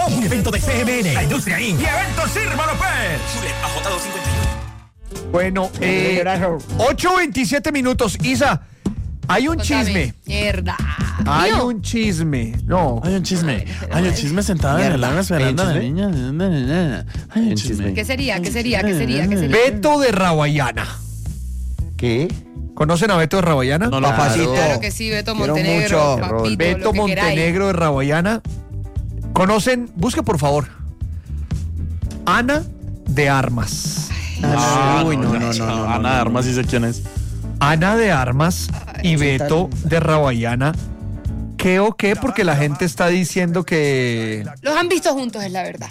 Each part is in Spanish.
Un evento de CMN, la Industria Inc. y Eventos Sirma López. AJ 251. Bueno, 8:27 minutos. Isa, hay un chisme. Mierda. Hay un chisme. No. Hay un chisme. Hay un chisme sentado en el lago esperando a la niña. Hay un chisme. ¿Qué sería? ¿Qué sería? ¿Qué sería? ¿Qué sería? Beto de Rawayana. ¿Qué? ¿Conocen a Beto de Rawayana? No, Papacito. Claro que sí, Beto Quiero Montenegro, mucho. papito, Beto lo que Montenegro de Rawayana. ¿Conocen? Busque por favor. Ana de Armas. Uy, no. Ana de Armas, sí sé quién es. Ana de Armas y Beto de Rawayana. ¿Qué o qué? Porque la gente está diciendo que... Los han visto juntos, es la verdad.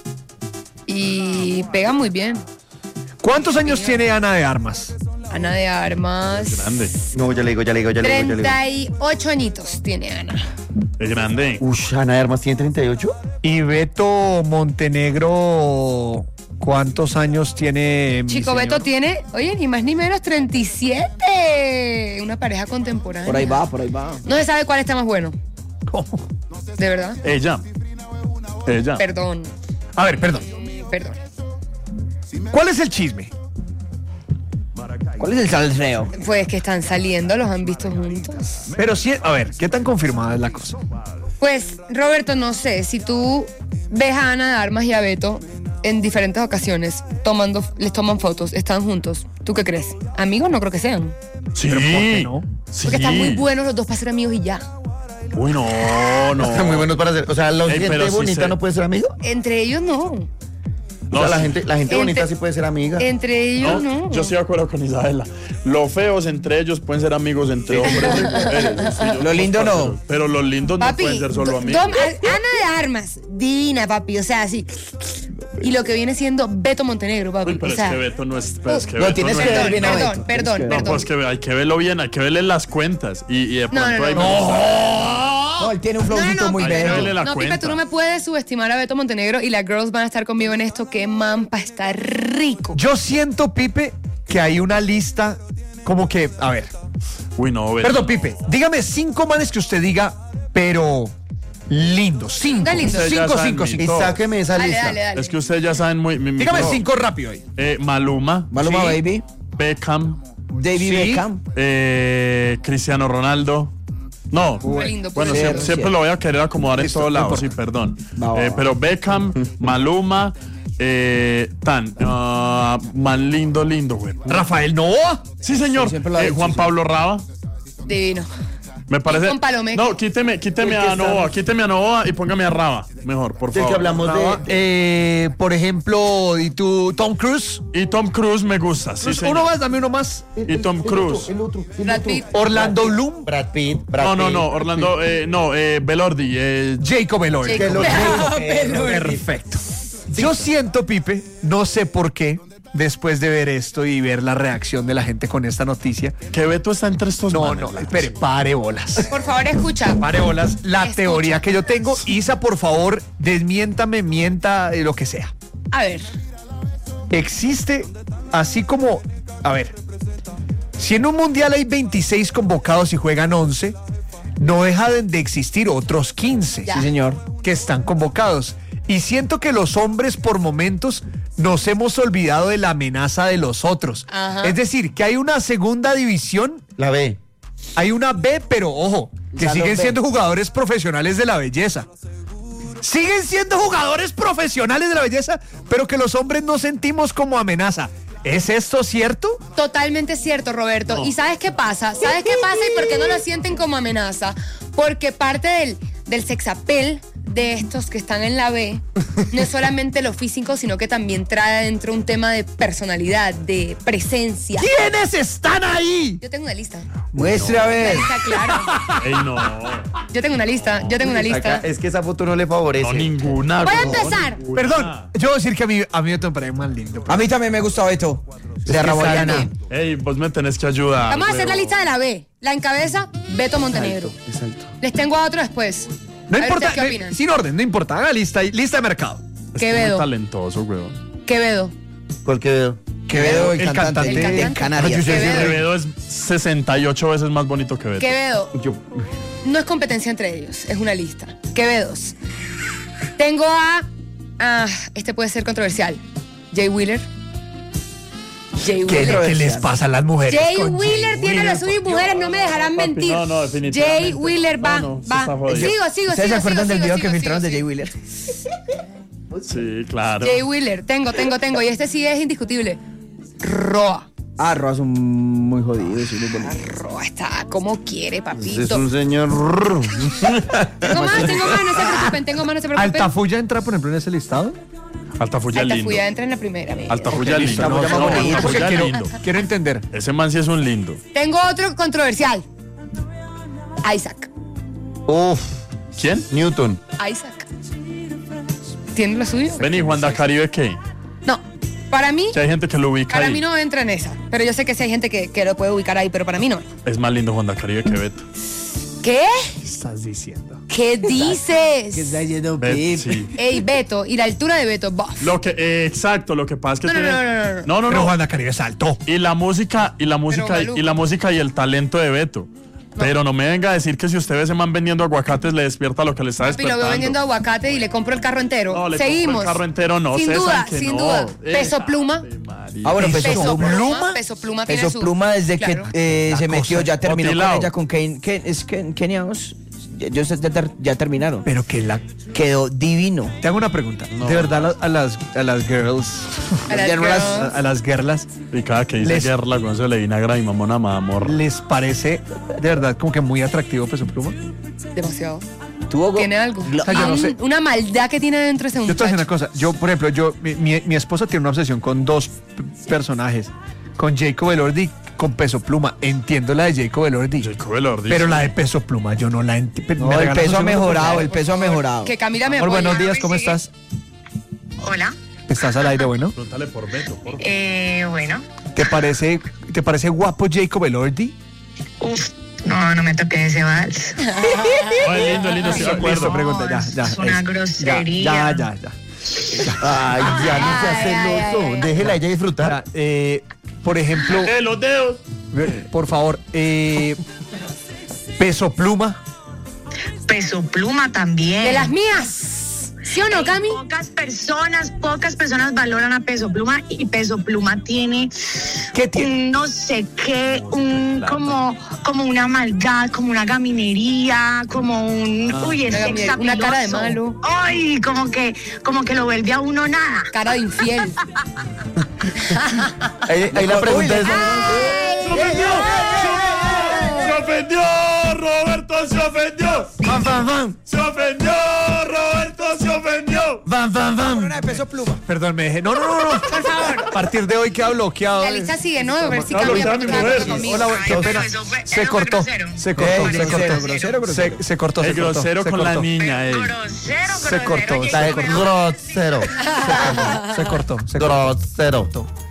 Y pegan muy bien. ¿Cuántos años tiene Ana de Armas? Ana de Armas. Grande. No, ya le digo. 38 añitos tiene Ana. Es grande. Ush, Ana de Armas tiene 38. Y Beto Montenegro, ¿cuántos años tiene? Mi Chico señor? Beto tiene, oye, ni más ni menos 37. Una pareja contemporánea. Por ahí va. No se sabe cuál está más bueno. ¿Cómo? ¿De verdad? Ella. Perdón. A ver, perdón. ¿Cuál es el chisme? ¿Cuál es el salseo? Pues que están saliendo, los han visto juntos. Pero sí, a ver, ¿qué tan confirmada es la cosa? Pues, Roberto, no sé, si tú ves a Ana de Armas y a Beto en diferentes ocasiones, les toman fotos, están juntos, ¿tú qué crees? ¿Amigos? No creo que sean. Sí. ¿Pero por qué no? Sí. Porque están muy buenos los dos para ser amigos y ya. Uy, no. Están muy buenos para hacer. O sea, la Ey, gente pero sí bonita sé. no puede ser amigo. Entre ellos no. O sea, sí. la gente bonita sí puede ser amiga. Entre ellos no. Yo estoy de acuerdo con Isabela. Los feos entre ellos pueden ser amigos entre hombres y mujeres. Sí, Lo lindo no. Pero los lindos no Papi, pueden ser solo amigos. Ana de Armas, divina, papi, o sea, así. Y lo que viene siendo Beto Montenegro, papi. Uy, pero o sea, es que Beto no es. Pero es que Lo Beto tienes no que es- ver bien a Beto. Perdón. No, pues que hay que verlo bien, hay que verle las cuentas. Y de pronto no, hay. No, él tiene un flowcito muy Hay que bello. verle la No, Pipe, cuenta. tú no me puedes subestimar a Beto Montenegro y las girls van a estar conmigo en esto. Qué mampa, está rico. Yo siento, Pipe, que hay una lista como que, a ver, Uy, no, Beto. perdón, Pipe, dígame 5 manes que usted diga, pero lindos, 5. Venga, lindo. Ustedes ya saben, 5. Y sáqueme esa Dale, lista. dale. Es que ustedes ya saben muy. Dígame no. 5 rápido ahí. Maluma, Maluma Sí. Baby, Beckham, David Sí. Beckham. Cristiano Ronaldo. No, Muy lindo, bueno, por siempre, cierto. lo voy a querer acomodar Listo, en todos no lados, importa. sí, perdón. Va. Pero Beckham, Maluma, man lindo, güey. Rafael Novoa. Sí, señor. Sí, siempre lo ha dicho, Juan sí. Pablo Raba. Divino. Me parece. con Palomeque. No, quíteme quíteme a Novoa y póngame a Raba, mejor, por Del favor. que hablamos de. Por ejemplo, ¿y tú, Tom Cruise? Y Tom Cruise me gusta, sí, señor. Uno más, dame uno más. Y Tom Cruise. El otro. Brad Pitt. Orlando Bloom. Brad Pitt. No, Orlando, Belordi, Jacob Elordi. Que los Perfecto. Yo siento, Pipe, no sé por qué, después de ver esto y ver la reacción de la gente con esta noticia. que Beto está entre estos No, manes, la espere, cosa. pare bolas. Por favor, escucha. Pare bolas. La Escucha. teoría que yo tengo, Isa, por favor, desmiéntame, mienta, lo que sea. A ver. Existe, así como, a ver, si en un mundial hay 26 convocados y juegan 11, no dejan de existir otros 15 Ya. Sí, señor. que están convocados. Y siento que los hombres por momentos nos hemos olvidado de la amenaza de los otros. Ajá. Es decir, que hay una segunda división, La B. hay una B, pero ojo, que Salón siguen B. siendo jugadores profesionales de la belleza. Siguen siendo jugadores profesionales de la belleza, pero que los hombres no sentimos como amenaza. ¿Es esto cierto? Totalmente cierto, Roberto. ¿Y sabes qué pasa? ¿Sabes qué pasa y por qué no lo sienten como amenaza? Porque parte del sex appeal de estos que están en la B no es solamente lo físico, sino que también trae adentro un tema de personalidad, de presencia. ¿Quiénes están ahí? Yo tengo una lista. Muestre a Una ver. lista clara. Ey, no. Yo tengo una lista. Acá, es que esa foto no le favorece. No, ninguna. Voy a güey. empezar. Ninguna. Perdón, yo voy a decir que a mí me parece más lindo. A mí también me gusta Beto. De Raboyana. Ey, vos me tenés que ayudar. Vamos a hacer la huevo. lista de la B. La encabeza Beto Montenegro. Exacto. Les tengo a otro después. No A ver importa, ustedes qué opinan. sin orden, no importa, haga lista de mercado. Es que Quevedo. muy talentoso, weón. Quevedo. ¿Cuál Quevedo? Quevedo, el El cantante cantante. En Canarias. Quevedo. Quevedo es 68 veces más bonito que Beto. Quevedo. Yo- No es competencia entre ellos, es una lista. Quevedos. Tengo a... este puede ser controversial. Jay Wheeler. ¿Qué les pasa a las mujeres? Jay con Wheeler tiene lo suyo y mujeres no me dejarán Papi, mentir. no, definitivamente. Jay Wheeler va. está jodido. Sigo. ¿Ustedes se acuerdan del video que filtraron de Jay Wheeler? Wheeler? Sí, claro. Jay Wheeler, tengo. Y este sí es indiscutible. Roa. Roa son muy jodidos. Sí, muy bonitos. Roa está como quiere, papito. Es un señor. Tengo más, no se preocupen. ¿Altafulla entra, por ejemplo, en ese listado? Altafulla lindo. Altafulla entra en la primera. amiga. Altafulla lindo. Altafulla más bonito, Porque Altafulla lindo. quiero entender. Ese man sí es un lindo. Tengo otro controversial. Isaac. Uf. ¿Quién? Newton. Isaac. ¿Tiene lo suyo? Vení, Juan da Caribe, ¿qué? No. Para mí, Que hay gente que lo ubica para ahí. mí no entra en esa. Pero yo sé que sí hay gente que lo puede ubicar ahí, pero para mí no. Es más lindo Juan da Caribe que Beto. ¿Qué? Estás diciendo. ¿Qué dices? está yendo Sí. Ey, Beto. Y la altura de Beto, bof. Exacto, lo que pasa es que No, tiene... no. No. Pero Juan da Caribe saltó. Y la música y el talento de Beto. Pero no me venga a decir que si usted ve ese man vendiendo aguacates le despierta lo que le está Papi, lo despertando. veo vendiendo aguacate y le compro el carro entero. No, le Seguimos. compro el carro entero, no, Sin César, duda, que sin no. duda. Peso Pluma. Bueno, Peso Pluma. Peso Pluma tiene Peso su... Pluma desde Claro. que se metió, ya terminó Motilao. con ella, con Kenia Os. Ya terminaron. Pero que la... Quedó divino. Te hago una pregunta. De verdad, a las girls... A las Girls. girls. A las girlas... Y cada que dice guerra con eso le vinagra y mamona mamorra. ¿Les parece de verdad como que muy atractivo Peso Pluma? Demasiado. Tuvo Tiene algo. O sea, yo no sé. Una maldad que tiene dentro ese Yo te voy a decir muchacho. una cosa. Yo, por ejemplo, mi esposa tiene una obsesión con dos personajes. Con Jacob Elordi, con Peso Pluma. Entiendo la de Jacob Elordi. Jacob Elordi. Pero la de Peso Pluma yo no la entiendo. No, el peso ha mejorado, el peso ha mejorado. Que Camila me Amor, apoya. buenos días, ¿cómo estás? Hola. ¿Estás al aire, bueno? Pregúntale por Beto, por Bueno. ¿Te parece guapo Jacob Elordi? Uf. No me toqué ese vals. Ay, lindo, sí, de acuerdo. Listo, pregunta, ya. Es una grosería. Ya. Ay, ya no se hace loco. Déjela a ella disfrutar. Por ejemplo, Los dedos. por favor, Peso Pluma. Peso Pluma también. De las mías. ¿Sí o no, Cami? Pocas personas valoran a Peso Pluma y Peso Pluma tiene ¿Qué tiene? no sé qué, como una maldad, como una gaminería, como un Una cara de malo. Ay, como que lo vuelve a uno nada. Cara de infiel. Ahí la pregunta es... ¡Se ofendió! ¡Roberto se ofendió! ¡Van! ¡Se ofendió! ¡Roberto se ofendió! ¡Van! Una de Peso Pluma. Perdón, me dejé. No. Por favor. A partir de hoy queda bloqueado. La lista sigue, ¿no? A ver si No, Cami lo ya sabe mi está mujer. conmigo. Hola, qué pena. Eso fue Se cortó. grosero. Se cortó. Grosero. Se cortó. El grosero con la niña, Grosero. Se cortó. Grosero. Se cortó. Grosero.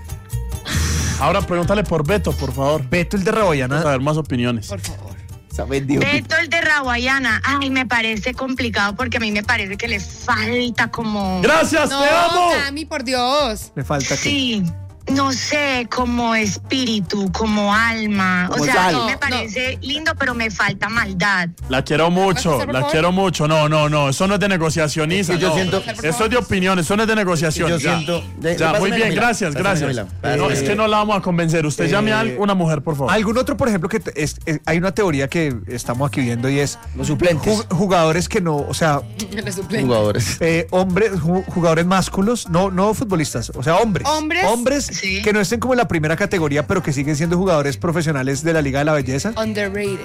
Ahora pregúntale por Beto, por favor. Beto el de Vamos a Raboyana. ver más opiniones. Por favor. Beto el de Raguayana, ay, me parece complicado porque a mí me parece que le falta como... ¡Gracias! No, ¡Te amo! Cami, por Dios. Me falta que. Sí, no sé, como espíritu, como alma. O Como sea, sal. a mí me parece lindo, pero me falta maldad. La quiero mucho, ¿Puedes hacer, por la favor? quiero mucho. No, eso no es de negociación, Isa. Es que yo no. siento- Eso es de opinión, eso no es de negociación. Yo ya. siento- Ya, muy Pásame, bien, Camila. gracias. Pásame, Camila. No, es que no la vamos a convencer. Usted llame a una mujer, por favor. Algún otro, por ejemplo, que hay una teoría que estamos aquí viendo y es Los suplentes. jugadores que no, o sea, Le suplente. Jugadores. jugadores másculos, no futbolistas, o sea, hombres. Hombres. Sí. Que no estén como en la primera categoría, pero que siguen siendo jugadores profesionales de la Liga de la Belleza. Underrated.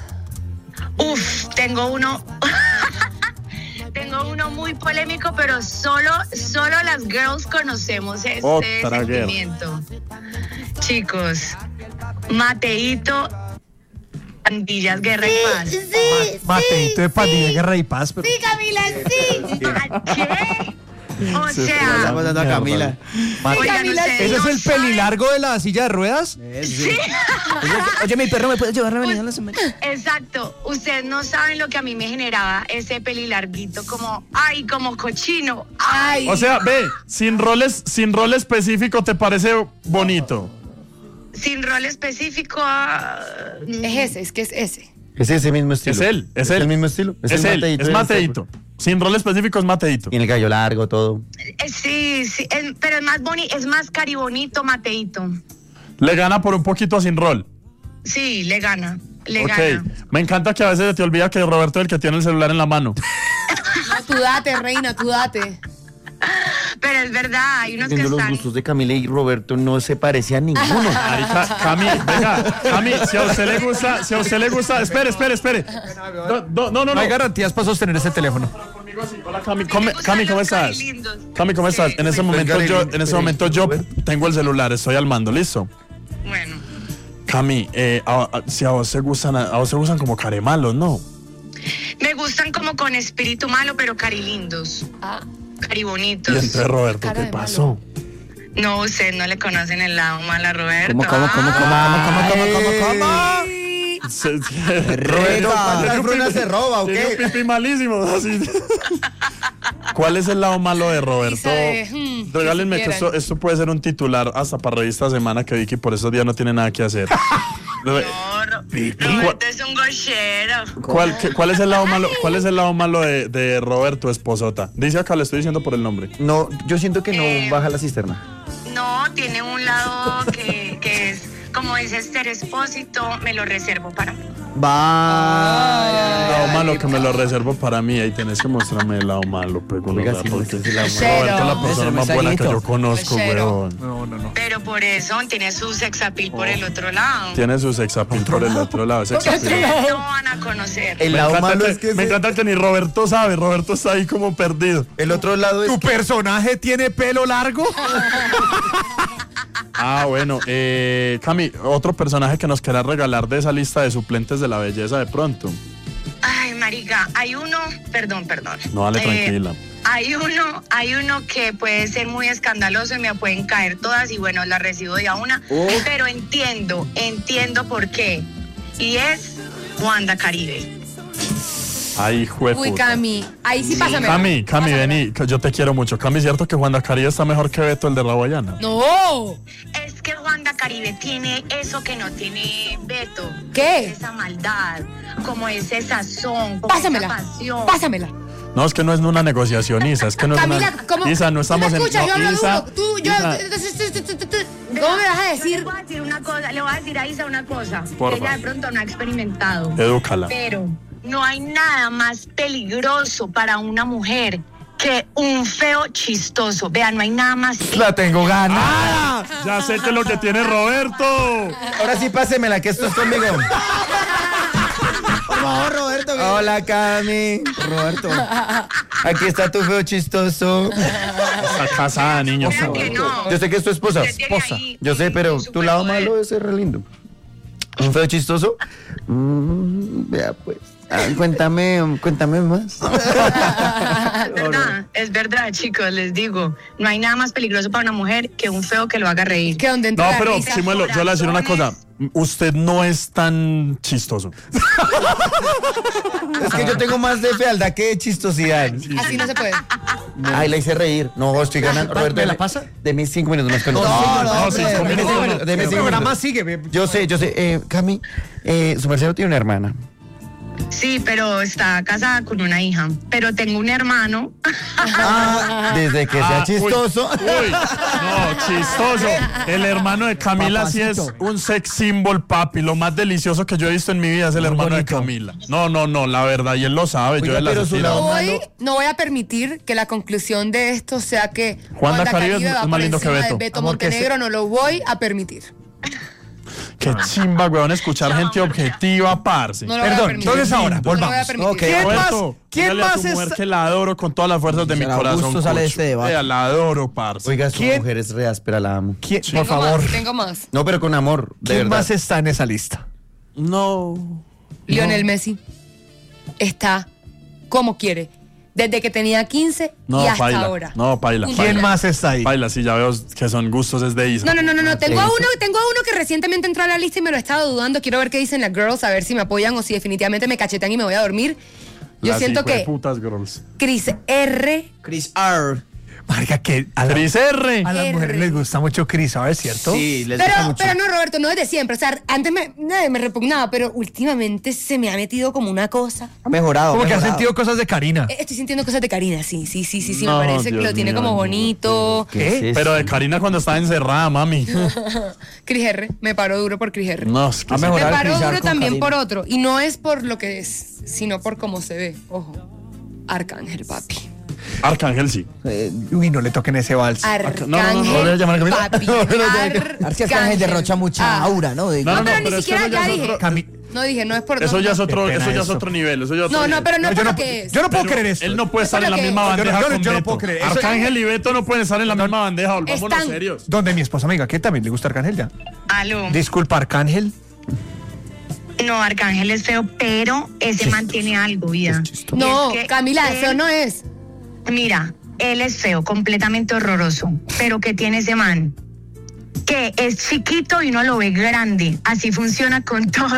Uf, tengo uno. Tengo uno muy polémico, pero solo las girls conocemos este Otra guerra. sentimiento. Chicos, Mateito, Pandillas, Guerra y Paz. Mateito de Pandilla, Guerra y Paz. Pero... Camila, sí. ¿A qué? O Está sea, pasando a Camila. oigan, Camila, ustedes ¿Ese es no el saben- pelilargo de la silla de ruedas? Oye, mi perro, ¿me puedes llevar la avenida a la semana? Exacto, ustedes no saben lo que a mí me generaba ese pelilarguito, como, ay, como cochino. Ay. O sea, ve, sin rol específico, ¿te parece bonito? Sin rol específico. Es ese, es que es ese. Es ese mismo estilo. Es él, es él. el mismo estilo. Es él, es Mateito. Sin rol específico es Mateito. Y en el cabello largo, todo. Sí, pero es más bonito, es más caribonito, Mateito. Le gana por un poquito a Sin rol. Sí, le gana. Ok, me encanta que a veces se te olvida que Roberto es el que tiene el celular en la mano. No, tú date, reina, tú date. Pero es verdad, hay unos que Viendo los están... gustos de Camila y Roberto no se parece a ninguno. Marica, Cami, si a usted le gusta, espere. No. hay garantías para sostener ese teléfono. Hola, Cami, ¿cómo estás? Cami, ¿cómo estás? En ese momento yo tengo el celular, estoy al mando, ¿listo? Bueno. Cami, si a vos se gustan como caremalos, ¿no? Me gustan como con espíritu malo, pero carilindos. Caribonitos. Y entonces, Roberto, Cara ¿qué de pasó? No, ustedes no le conocen el lado malo a Roberto. ¿Cómo? Roberto, ¿cuántas frutas se roba o Tiene un qué? pipí malísimo. Así. ¿Cuál es el lado malo de Roberto? Regálenme si que supieran. esto puede ser un titular hasta para Revista Semana, que Vicky por esos días no tiene nada que hacer. Roberto es un gochero. ¿Cuál es el lado malo? ¿Cuál es el lado malo de Roberto, esposota? Dice acá, le estoy diciendo por el nombre. No, yo siento que no baja la cisterna. No, tiene un lado que es, como dice Esther Espósito, me lo reservo para mí. El lado malo que me lo reservo para mí. Ahí tenés que mostrarme el lado malo, pues, Oiga, sí, porque muestre el lado Roberto es la malo. persona Ese más buena que yo conozco, Cero. weón. No. Pero por eso tiene su sexapil por el otro lado. Tiene su sexapil por el otro lado. Sexapil. Ustedes no van a conocer. El lado malo es que me encanta que ni Roberto sabe. Roberto está ahí como perdido. el otro lado es ¿Tu personaje tiene pelo largo? Ah, bueno. Cami, otro personaje que nos quieras regalar de esa lista de suplentes de la belleza de pronto. Ay, marica, hay uno, perdón. No, dale, tranquila. Hay uno que puede ser muy escandaloso y me pueden caer todas y bueno, la recibo de a una, pero entiendo por qué. Y es Wanda Caribe. Ay, jueputa. Uy, Cami, ahí sí pásame. Cami, vení, que yo te quiero mucho. Cami, ¿es cierto que Wanda Caribe está mejor que Beto, el de Raguayana? No. Es que Wanda Caribe tiene eso que no tiene Beto. ¿Qué? Esa maldad, como ese sazón, como Pásamela. esa pasión. Pásamela. No, es que no es una negociación, Isa. Es que no es Camila, una... ¿cómo? Isa, no estamos ¿Tú me escuchas? en... Yo hablo Isa, duro. Tú, yo... Isa. ¿Cómo me vas a Yo decir? le voy a decir una cosa, le voy a decir a Isa una cosa. Porfa. Que ella de pronto no ha experimentado. Edúcala. Pero no hay nada más peligroso para una mujer que un feo chistoso. Vean, no hay nada más. La tengo ganada. Ya sé que es lo que tiene Roberto. Ahora sí pásemela, que esto es conmigo. Por favor, Roberto. Hola, Cami. Roberto. Aquí está tu feo chistoso. Está casada, niño. Vean que no. Yo sé que es tu esposa. Usted tiene ahí Yo sé, pero un tu lado superpoder. malo es ser re lindo. ¿Un feo chistoso? Vea, pues. Cuéntame más. Es verdad, chicos, les digo. No hay nada más peligroso para una mujer que un feo que lo haga reír. Que donde entra No, la pero risa. Chimuelo, yo le voy a decir una cosa. Usted no es tan chistoso. Es que yo tengo más de fealdad que de chistosidad. Así no se puede. Ay, la hice reír. No, estoy ganando. Roberto, ¿Me la pasa? De mis 5 minutos más con No, hombre, 5 minutos. de mis El 5 programa minutos. sigue. Yo sé. Cami, su merced tiene una hermana. Sí, pero está casada con una hija. Pero tengo un hermano. Desde que sea chistoso. Uy, no, chistoso. El hermano de Camila sí es un sex symbol, papi. Lo más delicioso que yo he visto en mi vida es el hermano de Camila. No, la verdad, y él lo sabe. Oiga, yo de la pero su asesina. lado- No voy a permitir que la conclusión de esto sea que Wanda Caribe es va más por lindo que encima Beto. de Beto Amor, que Montenegro, no lo voy a permitir. Qué chimba, weón, escuchar gente objetiva, parce. No lo voy a Perdón, permitir. entonces ahora, No lo voy a volvamos. permitir. Ok. ¿Quién Roberto, más? ¿Quién dígale a más tu mujer está? que la adoro con todas las fuerzas de mi Será corazón. Augusto, sale de Cucho. este debate. Vea, la adoro, parce. Oiga, su ¿Quién? mujer es re áspera, la amo. ¿Quién, por Tengo favor, más, tengo más. No, pero con amor, de ¿quién verdad. más está en esa lista? No. Lionel Messi está como quiere. Desde que tenía 15 No, y hasta paila. ahora. No, paila. ¿Quién ¿Quién paila. más está ahí? Paila, sí, ya veo que son gustos es de Isa. No. Tengo a eso. uno que recientemente entró a la lista y me lo he estado dudando. Quiero ver qué dicen las girls, a ver si me apoyan o si definitivamente me cachetan y me voy a dormir. Yo Las siento que hijueputas girls. Chris R. Chris R. Marica, que Cris R. a las mujeres les gusta mucho Cris, ¿sabes? ¿Cierto? Sí, les gusta mucho. Pero no, Roberto, no desde siempre. O sea, antes me repugnaba, pero últimamente se me ha metido como una cosa. Ha mejorado. Como que has mejorado. sentido cosas de Karina. Estoy sintiendo cosas de Karina, sí. No, Me parece que Dios lo tiene mío, como no. bonito. ¿Qué es eso? Pero de Karina cuando estaba encerrada, mami. Cris R, me paró duro por Cris R. No, es que Ha sí. Me mejorado paró Cris R duro con también Karina. por otro. Y no es por lo que es, sino por cómo se ve. Ojo. Arcángel, papi. Arcángel sí. Uy, no le toquen ese vals. Arcángel, no, ¿le voy a llamar a Camila? papi. Es que Arcángel derrocha mucha aura, ¿no? De- No, No, pero pero ni es que siquiera eso ya ya es dije. otro- No dije, no es por. Eso no, ya es no. otro, Qué eso pena ya es eso. otro nivel. Eso ya es otro No, nivel. pero no es yo por no, lo que es. yo no puedo Pero creer esto. Él no puede estar Eso en es la lo misma que es. bandeja Yo con no Beto. puedo creer. Eso- Arcángel y Beto no pueden estar en la misma bandeja, volvámonos Están- serios. Donde mi esposa amiga, que también le gusta Arcángel ya. Aló. Disculpa, Arcángel. No, Arcángel es feo, pero ese mantiene algo, vida. No, Y es que Camila, él- eso no es. Mira, él es feo, completamente horroroso. Pero ¿qué tiene ese man? Que es chiquito y uno lo ve grande. Así funciona con todo.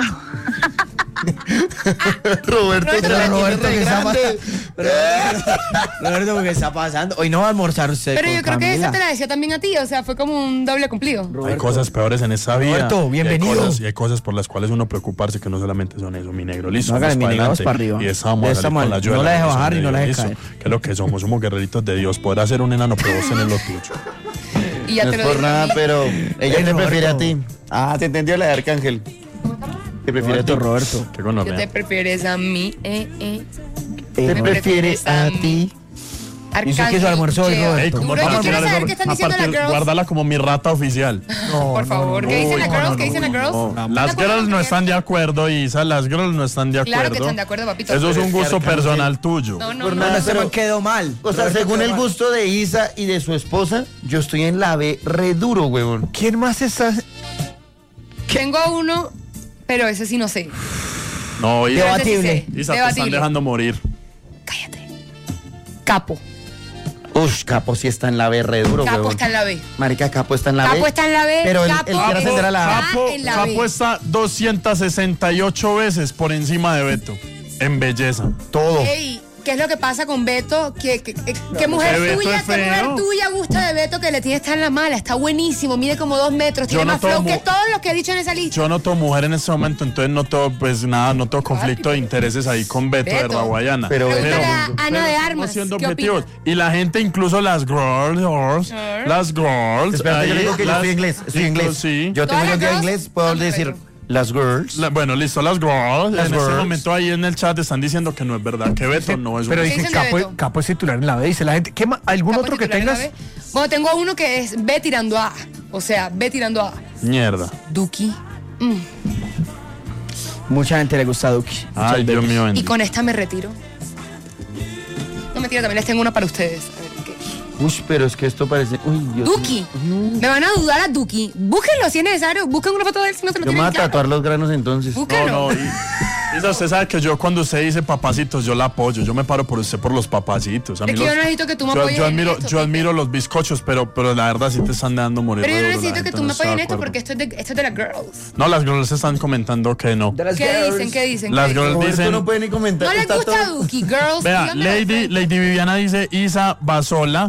Roberto, Roberto, ¿qué está pasando? Roberto, ¿qué está pasando? Hoy no va a almorzar usted Pero con yo creo que Camila. esa te la decía también a ti, o sea, fue como un doble cumplido. Hay cosas peores en esta vida. Roberto, bienvenido. Y hay cosas por las cuales uno preocuparse que no solamente son eso, mi negro. Listo, No, hágale, vamos mi negro, adelante. para arriba. Y estamos De esta con la manera, ayuda no de la deje bendición bajar y de no la Dios. deje Listo, caer. que es lo que somos guerreritos de Dios. Podrá ser un enano, pero vos tenés lo tuyo. Y ya No te es lo por dije. nada, pero ella te Roberto. prefiere a ti. Ah, te entendió la de Arcángel. Te prefiere a ti. Roberto. Qué Yo gonorrea. te prefieres a mí, Te prefiere a ti. Arcángel. que eso almorzó hoy, lleva. Roberto. Ey, ¿cómo Duro, vas yo a quiero tirar saber eso? qué están diciendo las girls. Guárdala como mi rata oficial. Por favor, ¿qué dicen las girls? ¿Qué dicen las girls? Las girls no están de acuerdo, Isa. Las girls no están de acuerdo. Claro que están de acuerdo, papito. Eso es un gusto Arcángel- personal tuyo. No, no, Por no. nada, no. pero quedó mal. O sea, según el gusto de Isa y de su esposa, yo estoy en la B re duro, huevón. ¿Quién más está? Tengo uno, pero ese sí no sé. No, Isa, Pero ese sí Debatible. sé. Isa, te están Debatible. dejando morir. Cállate. Capo. Ush, Capo sí está en la B re duro, Capo huevón. está en la B. Marica, Capo está en la B. Capo está en la B. Pero Capo él quiere ascender a la A. está en la B. Capo está 268 veces por encima de Beto. En belleza. Todo. Ey, ¿qué es lo que pasa con Beto? ¿Qué mujer Beto tuya, es qué mujer feo. tuya gusta de Beto que le tiene estar en la mala? Está buenísimo, mide como 2 metros, tiene no más flow tomo- que todos los que he dicho en esa lista. Yo no tengo mujer en este momento, entonces no tengo, pues nada, no tengo conflicto de intereses ahí con Beto, de Beto. Raguayana. Pero Pregúntale a Ana de estamos Armas. siendo ¿Qué objetivos. opina? Y la gente, incluso las girls, las girls. Espérate, yo ahí, le digo que yo las- estoy inglés. Estoy inglés. Sí. Yo tengo Todas yo un día las inglés, puedo girls, decir perfecto. las girls. Bueno, listo, las girls. Las en este girls. momento ahí en el chat están diciendo que no es verdad, que Beto no es un... Pero ¿Qué dice dicen de Capo, Beto? Capo es titular en la B. Dice la gente. ¿Qué más? ¿Algún Capo otro que titular en la tengas? B. Bueno, tengo uno que es B tirando a. O sea, B tirando a. Mierda. Duki. Mucha gente le gusta a Duki. Ay, Dios mío, Y bendito. con esta me retiro. No, mentira, también les tengo una para ustedes. A ver, ¿qué? Uy, pero es que esto parece. Uy, Dios. Duki. Me van a dudar a Duki. Búsquenlo si es necesario. Busquen una foto de él si no se lo Yo me voy a tienen claro. tatuar los granos entonces. Búsquenlo. No, no, Isa, usted sabe que yo cuando usted dice papacitos, yo la apoyo. Yo me paro por usted por los papacitos. A mí Es que los- yo necesito que tú me apoyes yo en admiro, esto, yo Pipe. admiro los bizcochos, pero la verdad sí te están dando morir. Pero yo de no duro, la necesito que gente tú no me está apoyes en de esto acuerdo. porque esto es de las girls. No, las girls están comentando que no. ¿Qué dicen? ¿Qué dicen? Las ¿Qué girls dicen? Roberto dicen... no puede ni comentar. No les está gusta todo- Duki, girls. Vea, díganmelo de frente. Lady Viviana dice Isa Basola.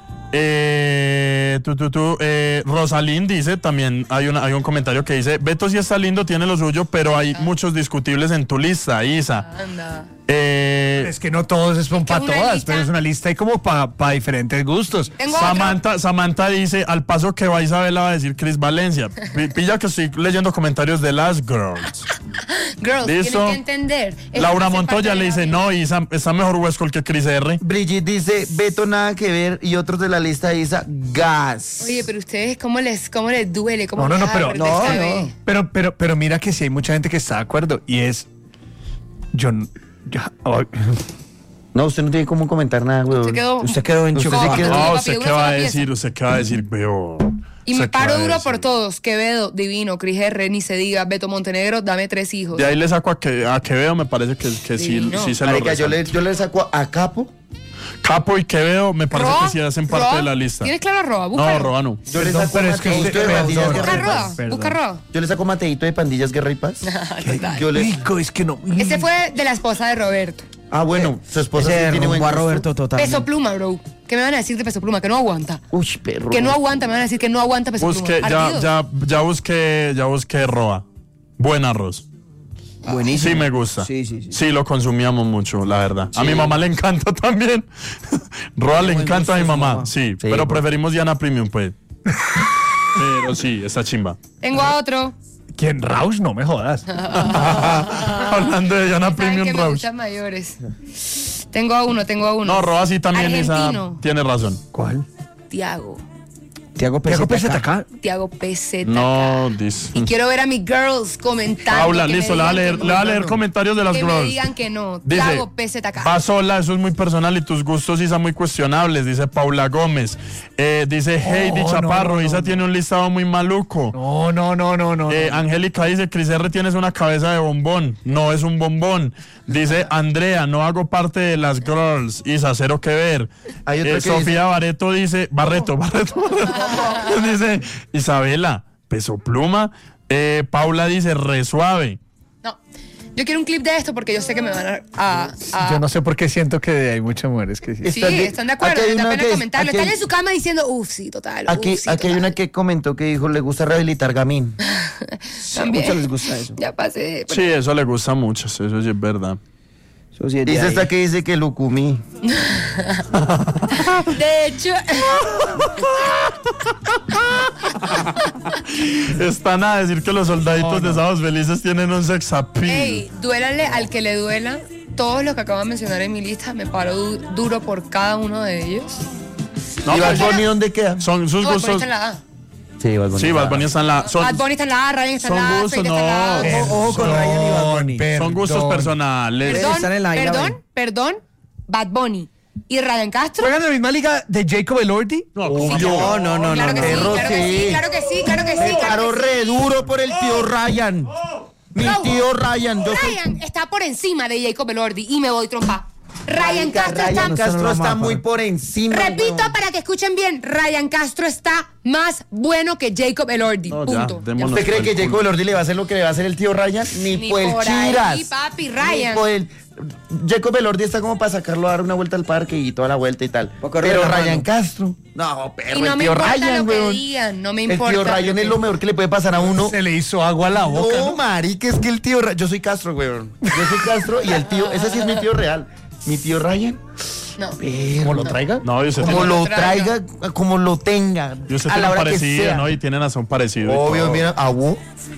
Rosalind dice también, hay un comentario que dice Beto sí está lindo, tiene lo suyo, pero hay muchos discutibles en tu lista, Isa. Anda. Es que no todos son que para es una todas, lista. pero es una lista ahí como para diferentes gustos. Tengo otro. Samantha dice, al paso que va Isabela va a decir Cris Valencia. Pilla que estoy leyendo comentarios de las girls. Girls, Listo. tienen que entender. Esto Laura hace Montoya parte le de dice, la vida. no, Isa, está mejor Westcol que Cris R. Brigitte dice, Beto nada que ver. Y otros de la lista de Isa, gas. Oye, pero ustedes, ¿cómo les duele? ¿Cómo No, les pero arde no, esta no. vez? Pero mira que sí hay mucha gente que está de acuerdo y es No, usted no tiene cómo comentar nada, güey. Usted en quedó- Usted No, se no, quedó. no. No, papi, ¿usted una qué va a sola decir? pieza. ¿Usted qué va a decir? Veo. Y ¿Usted me qué va paro a duro decir? por todos. Quevedo, divino. Cris R, ni se diga. Beto Montenegro, dame 3 hijos. De ahí le saco a Quevedo, me parece que sí, Divino. sí se lo Marica, yo resalto. le saco a Capo. Capo y Quevedo me parece Roa, que sí hacen parte Roa, de la lista. ¿Tienes claro a Roa? No, Búscalo. Roa no. Yo le Perdón, saco pero a es que Mateito usted- de Pandillas perdón. Busca Guerra y Roa. Paz. Perdón. Busca Roa. Yo le saco a Mateito de Pandillas Guerra y Paz. Yo le... Rico, es que no. Ese fue de la esposa de Roberto. Ah, bueno, su esposa sí tiene buen gusto. total. Peso pluma, bro. ¿Qué me van a decir de Peso Pluma? Que no aguanta. Uy, perro. Que no aguanta, me van a decir que no aguanta Peso Busque, Pluma. ya busqué Roa. Buen arroz. Buenísimo. Sí me gusta. Sí. Sí, lo consumíamos mucho, la verdad. A mi mamá le encanta también. Roa le encanta a mi mamá. Sí, pero preferimos Diana Premium, pues. Pero sí, está chimba. Tengo a otro. ¿Quién? Rausch, no me jodas. Hablando de Diana Saben Premium que me Rausch. gustan mayores. Tengo a uno. No, Roa sí también, Argentino. tiene razón. ¿Cuál? Tiago Tiago PZK. Tiago PZK. No, dice. Y quiero ver a mis girls comentando. Paula, que me listo, le digan voy a leer comentarios de las que me girls. digan que no. Dice, Tiago PZK. va sola, eso es muy personal y tus gustos sí son muy cuestionables, dice Paula Gómez. Dice Heidi Chaparro, Isa tiene un listado muy maluco. No. Angélica dice, Cris R tienes una cabeza de bombón. No es un bombón. Dice Andrea, no hago parte de las girls. Isa, cero que ver. Hay otro que Sofía dice- Barreto dice, Barreto. Dice Isabela, Peso Pluma. Paula dice, re suave. No. Yo quiero un clip de esto porque yo sé que me van a Yo no sé por qué siento que hay muchas mujeres que sí. Sí, están de acuerdo, Aquí hay da una pena que- comentarlo. aquí Están hay- en su cama diciendo, sí, total. Aquí sí, hay total. una que comentó que dijo, le gusta rehabilitar gamín. También. mucho les gusta eso. Ya pasé. Sí, eso le gusta mucho, eso sí es verdad. Dice esta que dice que Lucumí. De hecho, Están a decir que los soldaditos de Sábados Felices tienen un sex appeal. hey, duélale al que le duela. Todos los que acabo de mencionar en mi lista, me paro duro por cada uno de ellos. No, ¿Y Bad pues, Bunny dónde queda? son sus No, Bad Bunny gustos. está en la A. Sí, Bad Bunny. Sí, Bad Bunny está en la. Bad Bunny está en la A, Ryan está en son la A, gustos, Fate está en la A. no. Ojo con Ryan y Bad Bunny. Son gustos personales. Están en la A y la B. Perdón, Bad Bunny y Ryan Castro. ¿Juegan en la misma liga de Jacob Elordi? No, No, Claro que sí, perro, claro que sí, claro que sí, claro que sí. Me claro paró que sí. re duro por el tío Ryan. Mi No. tío Ryan. Yo soy... Ryan está por encima de Jacob Elordi y me voy trompa. Ryan Castro Ryan está... Castro está muy por encima. Repito weón. para que escuchen bien, Ryan Castro está más bueno que Jacob Elordi. No, ya, Punto. démonos ¿Usted cree por que el culo. Jacob Elordi le va a hacer lo que le va a hacer el tío Ryan? Ni Ni por el por chiras. ahí, papi, Ryan. Ni por el... Jacob Elordi está como para sacarlo a dar una vuelta al parque y toda la vuelta y tal. correr Pero la Ryan mano. Castro. No, perro, Y no el me tío importa Ryan, lo que weón. digan, no me El importa. tío Ryan es lo mejor que le puede pasar a uno. Se le hizo agua a la boca. No, ¿no? marica, es que el tío Ryan... Yo soy Castro, weón. Yo soy Castro y el tío... Ese sí es mi tío real. Mi tío Ryan... No. ¿Cómo lo traiga? No, y usted Como tiene, lo traiga. traiga, como lo tenga. y usted a tiene la hora que parecido, sea. ¿no? Y tienen razón parecido. y Obvio, todo. mira, abu.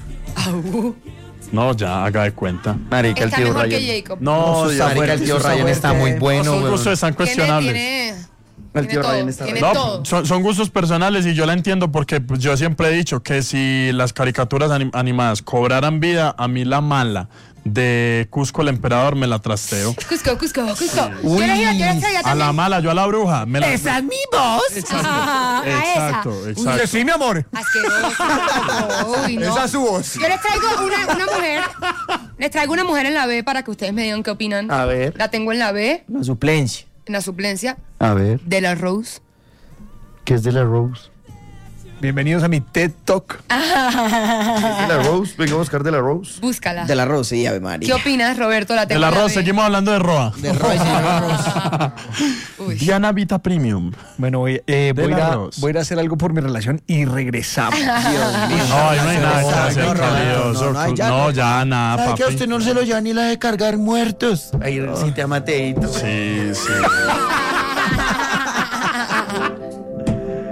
No, ya, haga de cuenta. Marica, el Está tío mejor Ryan. que Jacob. No, Sus Dios, marica, el tío sus Ryan sabores está que- muy bueno, sus weón. gustos están cuestionables. El tío Ryan está tiene No, todo. son gustos personales y yo la entiendo porque pues, yo siempre he dicho que si las caricaturas animadas cobraran vida, a mí la mala de Cusco el Emperador me la trasteo. Cusco. Uy. ¿Quieres ir a traer A la mala, yo a la bruja. Me la, ¡Esa es mi voz! a esa. Exacto. Sí, mi amor. Asqueroso. Uy, no. Esa es su voz. Yo les traigo una mujer. Les traigo una mujer en la B para que ustedes me digan qué opinan. A ver. La tengo en la B, La suplencia. en la suplencia A ver. de la Rose. ¿Qué es de la Rose? Bienvenidos a mi TED Talk. ¿Qué es de la Rose? Venga a buscar de la Rose. Búscala. la Rose, sí, Ave María. ¿Qué opinas, Roberto? La De tengo la en Roa, B. seguimos hablando de Roa. De Rose. Uy. Diana Vita Premium. Bueno, voy a ir a hacer algo por mi relación y regresamos. No, ahí no hay nada que hacer, no, cariñoso. no, ya No, no. ya nada, ¿Sabe que a papi. usted no se lo lleva ni la de cargar muertos? Ahí sí te amateito. Sí, sí.